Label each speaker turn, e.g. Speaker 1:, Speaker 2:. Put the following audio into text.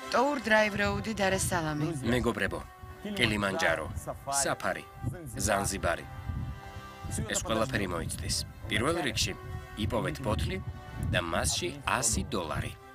Speaker 1: ტოურ დრაივ როუდი დარესალამი.
Speaker 2: მეგობრებო, კილიმანჯარო, საფარი, ზანზიბარი. ეს ყველაფერი მოიცდის. პირველ რიგში იპოვეთ ბოთლი და მასში $100.